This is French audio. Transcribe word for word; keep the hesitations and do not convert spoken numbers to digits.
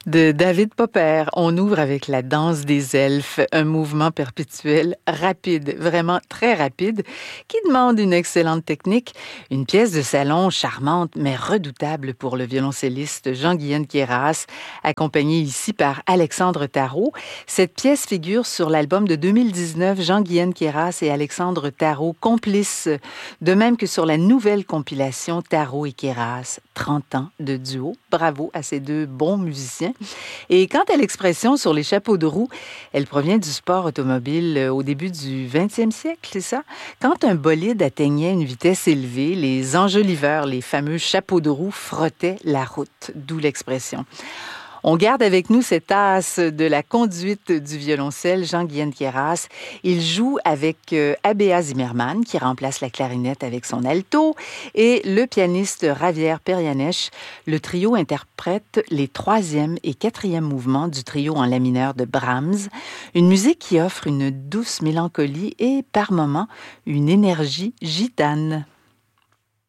De David Popper, on ouvre avec la danse des elfes, un mouvement perpétuel rapide, vraiment très rapide, qui demande une excellente technique. Une pièce de salon charmante mais redoutable pour le violoncelliste Jean-Guyenne Queyras, accompagné ici par Alexandre Tarot. Cette pièce figure sur l'album de deux mille dix-neuf, Jean-Guyenne Queyras et Alexandre Tarot, complices, de même que sur la nouvelle compilation Tarot et Queyras, trente ans de duo. Bravo à ces deux bons musiciens. Et quant à l'expression sur les chapeaux de roue, elle provient du sport automobile au début du vingtième siècle, c'est ça? Quand un bolide atteignait une vitesse élevée, les enjoliveurs, les fameux chapeaux de roue, frottaient la route, d'où l'expression. On garde avec nous cette as de la conduite du violoncelle, Jean-Guyenne Queyras. Il joue avec euh, Abéa Zimmermann, qui remplace la clarinette avec son alto, et le pianiste Javier Perianesh. Le trio interprète les troisième et quatrième mouvements du trio en la mineur de Brahms, une musique qui offre une douce mélancolie et, par moments, une énergie gitane.